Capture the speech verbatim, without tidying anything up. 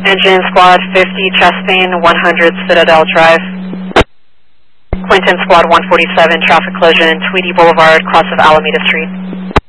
Engine Squad fifty, Chastain, one hundred, Citadel Drive. Quinton Squad one forty-seven, traffic collision, Tweedy Boulevard, cross of Alameda Street.